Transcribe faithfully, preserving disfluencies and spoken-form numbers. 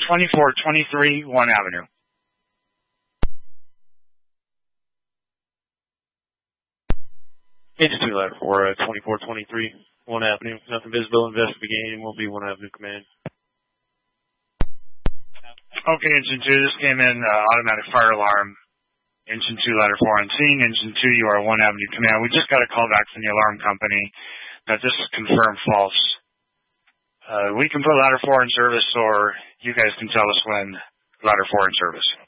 twenty-four twenty-three one Avenue. Agent two ladder four, uh, twenty-four twenty-three one Avenue. Nothing visible. Investigating will be one Avenue command. Okay, Engine two, this came in, uh, automatic fire alarm. Engine two, ladder four on scene. Engine two, you are one Avenue command. We just got a call back from the alarm company that this is confirmed false. Uh, we can put ladder four in service, or you guys can tell us when ladder four in service.